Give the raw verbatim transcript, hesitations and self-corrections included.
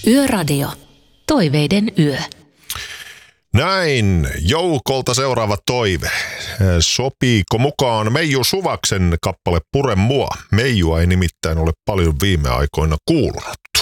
Yöradio. Toiveiden yö. Näin, Joukolta seuraava toive. Sopiiko mukaan Meiju Suvaksen kappale Pure mua? Meijua ei nimittäin ole paljon viime aikoina kuulunut.